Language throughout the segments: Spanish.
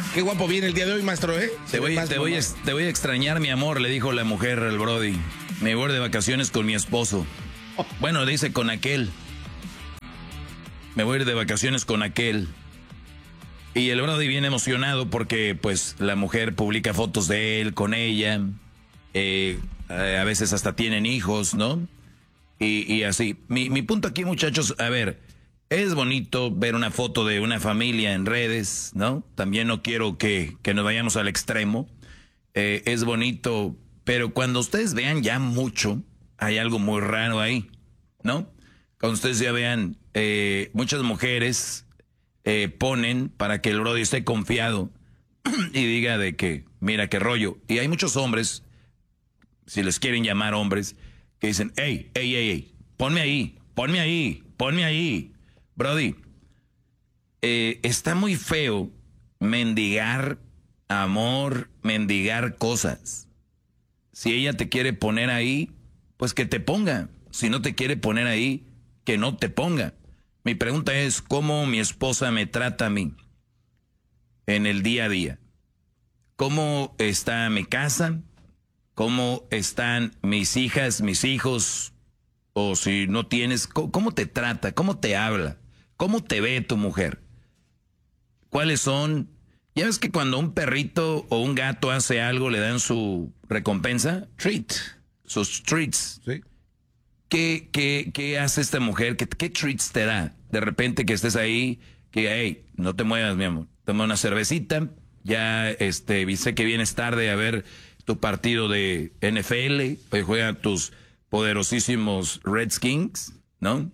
Qué guapo viene el día de hoy, maestro, ¿eh? Te voy a extrañar, mi amor, le dijo la mujer al Brody. Me voy de vacaciones con mi esposo. Bueno, dice con aquel. Me voy a ir de vacaciones con aquel. Y el Brody viene emocionado porque, pues, la mujer publica fotos de él con ella. A veces hasta tienen hijos, ¿no? Y así. Mi punto aquí, muchachos, a ver, es bonito ver una foto de una familia en redes, ¿no? También no quiero que nos vayamos al extremo. Es bonito, pero cuando ustedes vean ya mucho, hay algo muy raro ahí, ¿no? Cuando ustedes ya vean, muchas mujeres ponen para que el Brody esté confiado y diga de que, mira qué rollo. Y hay muchos hombres, si les quieren llamar hombres, que dicen, hey, ponme ahí. Brody, está muy feo mendigar amor, mendigar cosas. Si ella te quiere poner ahí, pues que te ponga. Si no te quiere poner ahí, que no te ponga. Mi pregunta es, ¿cómo mi esposa me trata a mí en el día a día? ¿Cómo está mi casa? ¿Cómo están mis hijas, mis hijos? O si no tienes, ¿cómo te trata? ¿Cómo te habla? ¿Cómo te ve tu mujer? ¿Cuáles son? ¿Ya ves que cuando un perrito o un gato hace algo le dan su recompensa? Treat. Sus treats. Sí. ¿Qué hace esta mujer? ¿Qué treats te da? De repente que estés ahí, que, hey, no te muevas, mi amor. Toma una cervecita. Ya, sé que vienes tarde a ver tu partido de NFL. Pues juegan tus poderosísimos Redskins, ¿no?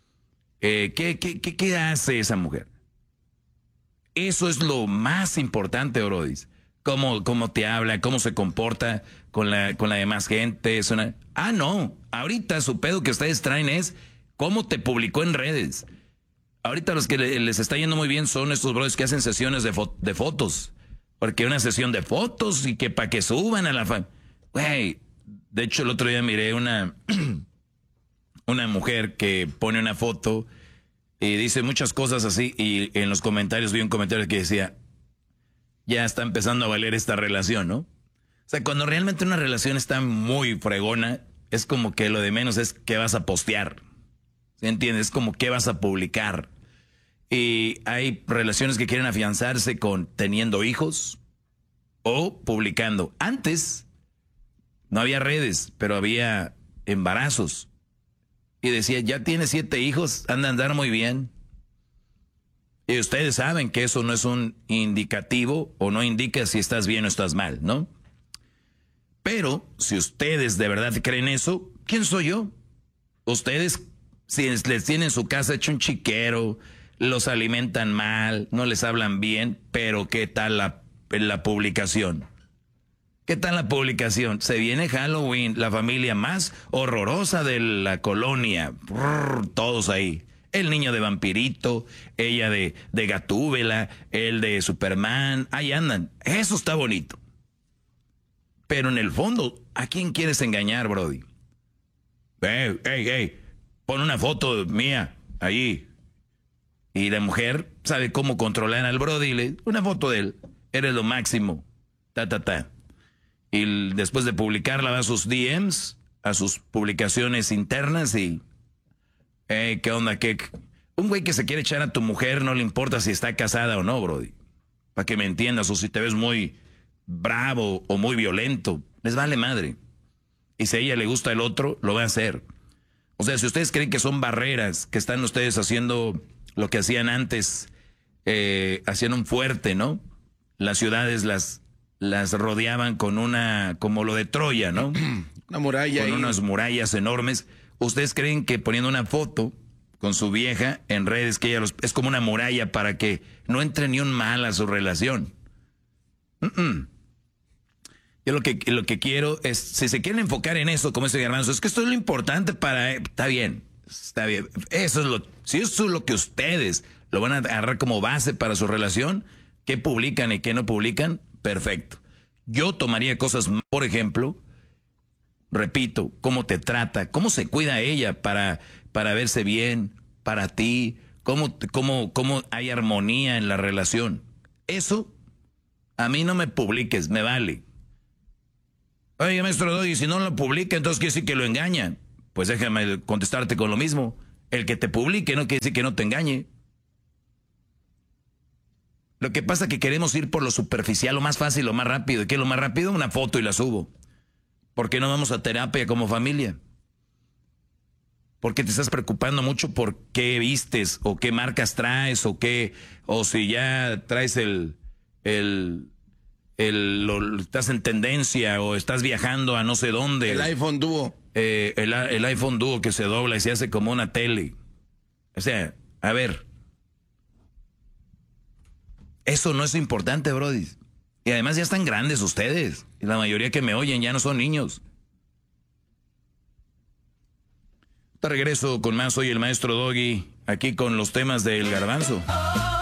¿Qué hace esa mujer? Eso es lo más importante, Brodis. Cómo te habla, cómo se comporta con la demás gente. No, ahorita su pedo que ustedes traen es cómo te publicó en redes. Ahorita los que les está yendo muy bien son estos Brodis que hacen sesiones de fotos. Porque una sesión de fotos y que para que suban a la Güey, de hecho el otro día miré una mujer que pone una foto y dice muchas cosas así, y en los comentarios vi un comentario que decía, ya está empezando a valer esta relación, ¿no? O sea, cuando realmente una relación está muy fregona, es como que lo de menos es qué vas a postear. ¿Sí entiendes? Es como qué vas a publicar. Y hay relaciones que quieren afianzarse con teniendo hijos o publicando. Antes no había redes, pero había embarazos. Y decía, ya tiene 7 hijos, anda a andar muy bien. Y ustedes saben que eso no es un indicativo o no indica si estás bien o estás mal, ¿no? Pero si ustedes de verdad creen eso, ¿quién soy yo? Ustedes, si les tienen su casa hecho un chiquero, los alimentan mal, no les hablan bien, pero ¿qué tal la publicación? ¿Qué tal la publicación? Se viene Halloween, la familia más horrorosa de la colonia. Todos ahí. El niño de vampirito, ella de Gatúbela, el de Superman. Ahí andan. Eso está bonito. Pero en el fondo, ¿a quién quieres engañar, Brody? Hey, pon una foto mía ahí. Y la mujer sabe cómo controlar al Brody. Una foto de él. Eres lo máximo. Ta. Y después de publicarla va a sus DMs, a sus publicaciones internas y... ¿qué onda? Un güey que se quiere echar a tu mujer no le importa si está casada o no, Brody. Para que me entiendas, o si te ves muy bravo o muy violento. Les vale madre. Y si a ella le gusta el otro, lo va a hacer. O sea, si ustedes creen que son barreras, que están ustedes haciendo lo que hacían antes, hacían un fuerte, ¿no? Las ciudades las rodeaban con como lo de Troya, ¿no? Una muralla. Con ahí. unas murallas enormes. ¿Ustedes creen que poniendo una foto con su vieja en redes, que ella es como una muralla para que no entre ni un mal a su relación? Yo lo que quiero es, si se quieren enfocar en eso, como ese Garbanzo, es que esto es lo importante para... Está bien. Si eso es lo que ustedes lo van a agarrar como base para su relación, qué publican y qué no publican, perfecto. Yo tomaría cosas, por ejemplo, repito, cómo te trata, cómo se cuida ella para verse bien, para ti, cómo hay armonía en la relación. Eso A mí no me publiques, me vale. Oye, maestro Doggy, si no lo publica, entonces quiere decir que lo engaña. Pues déjame contestarte con lo mismo. El que te publique no quiere decir que no te engañe. Lo que pasa es que queremos ir por lo superficial, lo más fácil, lo más rápido. ¿Y qué es lo más rápido? Una foto y la subo. ¿Por qué no vamos a terapia como familia? ¿Por qué te estás preocupando mucho por qué vistes o qué marcas traes o si ya traes estás en tendencia o estás viajando a no sé dónde? El iPhone Duo. El iPhone Duo que se dobla y se hace como una tele. O sea, a ver. Eso no es importante, brody. Y además ya están grandes ustedes. Y la mayoría que me oyen ya no son niños. Te regreso con más. Soy el maestro Doggy, aquí con los temas del garbanzo.